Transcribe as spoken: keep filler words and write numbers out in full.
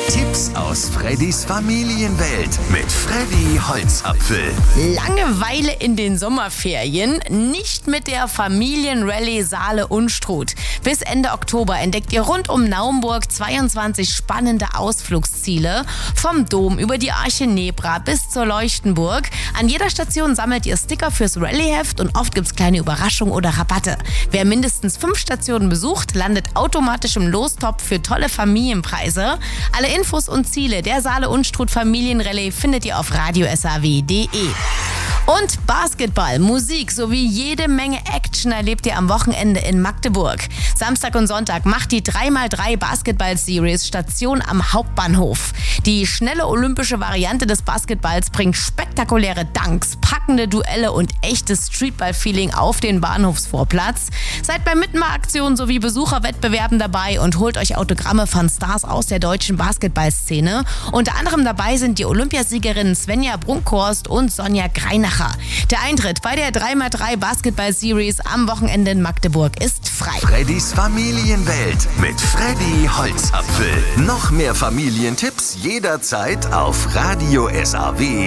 Tipps aus Freddys Familienwelt mit Freddy Holzapfel. Langeweile in den Sommerferien? Nicht mit der Familienrallye Saale-Unstrut. Bis Ende Oktober entdeckt ihr rund um Naumburg zweiundzwanzig spannende Ausflugsziele. Vom Dom über die Arche Nebra bis zur Leuchtenburg. An jeder Station sammelt ihr Sticker fürs Rallyeheft und oft gibt's kleine Überraschungen oder Rabatte. Wer mindestens fünf Stationen besucht, landet automatisch im Lostopf für tolle Familienpreise. Alle Infos und Ziele der Saale-Unstrut Familienrallye findet ihr auf radio s a w punkt d e. Und Basketball, Musik sowie jede Menge Action erlebt ihr am Wochenende in Magdeburg. Samstag und Sonntag macht die drei mal drei Basketball-Series Station am Hauptbahnhof. Die schnelle olympische Variante des Basketballs bringt spektakuläre Dunks, packende Duelle und echtes Streetball-Feeling auf den Bahnhofsvorplatz. Seid bei Mitmachaktionen sowie Besucherwettbewerben dabei und holt euch Autogramme von Stars aus der deutschen Basketballszene. Unter anderem dabei sind die Olympiasiegerinnen Svenja Brunkhorst und Sonja Greinacher. Der Eintritt bei der drei mal drei Basketball-Series am Wochenende in Magdeburg ist frei. Freddys Familienwelt mit Freddy Holzapfel. Noch mehr Familientipps jederzeit auf radio s a w